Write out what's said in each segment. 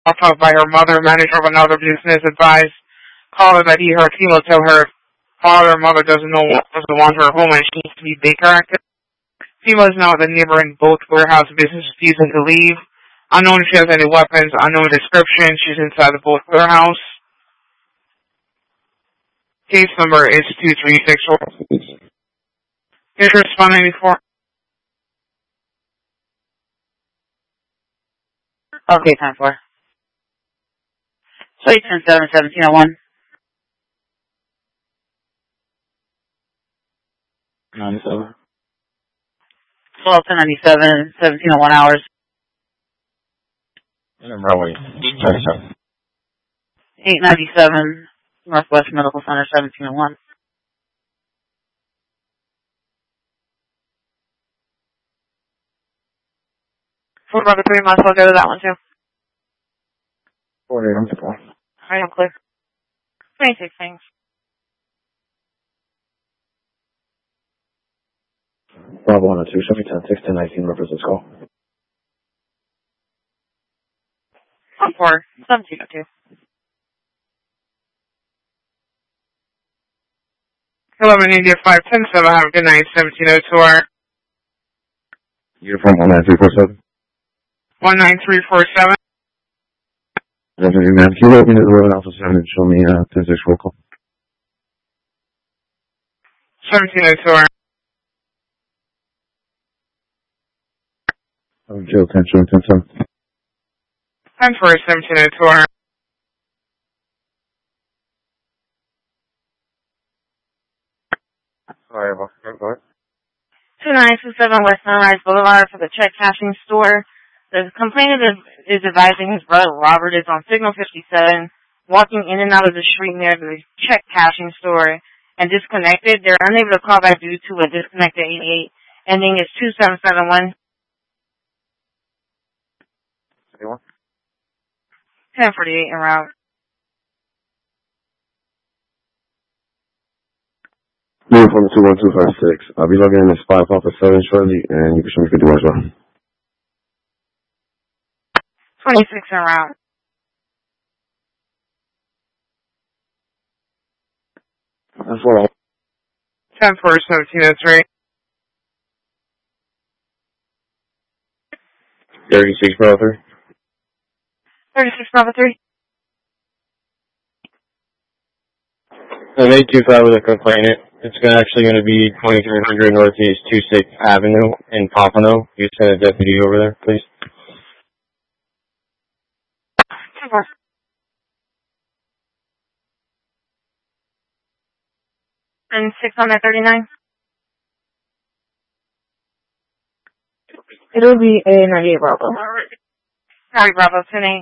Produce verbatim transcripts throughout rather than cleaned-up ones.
Talked by her mother, manager of another business, advised caller that he heard female tell her father or mother doesn't know doesn't want her home and she needs to be Baker active. Female is now at the neighboring boat warehouse business, refusing to leave. Unknown if she has any weapons, unknown description. She's inside the boat warehouse. Case number is two three six four. Did you respond before? Okay, time for. So eight ten seven seventeen oh one. ninety-seven. twelve ten ninety-seven, seventeen oh one hours. And then runway ninety-seven. eight ninety-seven, Northwest Medical Center, seventeen oh one. Four Bravo three, might as well go to that one too. forty-eight, I'm clear. Alright, I'm clear. twenty-six, thanks. Bravo one oh two, show me ten six ten nineteen, reference this call. I'm four, seventeen oh two. eleven India five ten seven, have a good night, seventeen oh two R. Uniform one nine three four seven. one nine three four seven. Definitely, man. Can you open it to Alpha seven and show me uh, ten six roll call? seventeen oh two R. Oh, Joe, ten show me ten seven. ten four, seventeen oh two R. Sorry about that. Go ahead. two nine two seven West Sunrise Boulevard for the check cashing store. The complainant is, is advising his brother Robert is on signal fifty-seven, walking in and out of the street near the check cashing store and disconnected. They're unable to call back due to a disconnected eighty-eight. Ending is two seven seven one. ten forty-eight en route. Uniform two one two five six. I'll be logging in this five Alpha seven shortly, and you can show me fifty-one as well. twenty-six en route. That's all. ten four, seventeen oh three. thirty-six Bravo three. thirty-six Bravo three. An eight two five with a complainant. It's gonna actually going to be twenty-three hundred Northeast two sixth Avenue in Pompano. You send a deputy over there, please. And six on that thirty-nine? It'll be a ninety-eight Bravo. Sorry, Bravo, ten eight.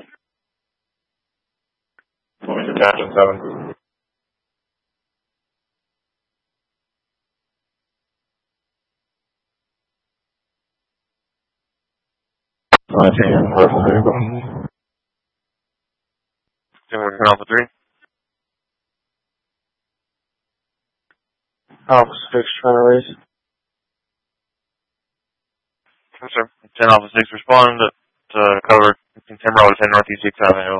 Captain seven. I see you. There you go. Can we turn off the three? Alpha six trying to raise. Yes, sir. ten Alpha six respond to uh, cover ten Bravo ten Northeast sixth Avenue.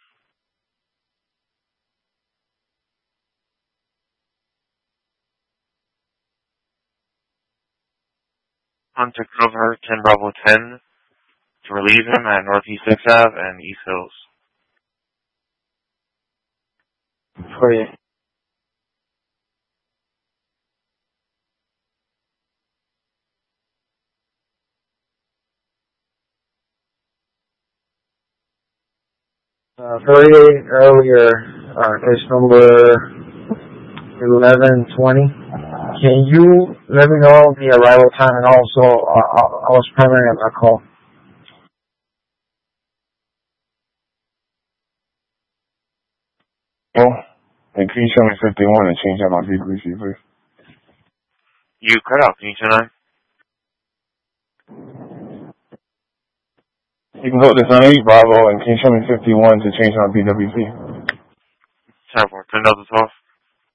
On to cover ten Bravo ten to relieve him at Northeast sixth Avenue and East Hills. For you. Uh, forty-eight earlier, uh, case number eleven twenty. Can you let me know the arrival time and also uh, I was primary on that call? Oh, and can you show me fifty-one and change out my V P C, please? You cut out. Can you turn on? You can go to this on eight Bravo and can you show me fifty-one to change my B W C? Time for turn those off.